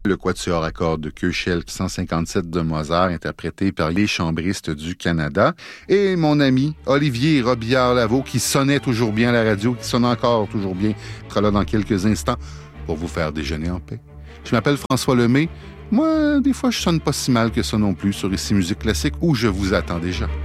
le quatuor à cordes de Köchel 157 de Mozart, interprété par les chambristes du Canada, et mon ami Olivier Robillard-Lavaux, qui sonnait toujours bien à la radio, qui sonne encore toujours bien, sera là dans quelques instants pour vous faire déjeuner en paix. Je m'appelle François Lemay. Moi, des fois, je sonne pas si mal que ça non plus sur Ici Musique Classique, où je vous attends déjà.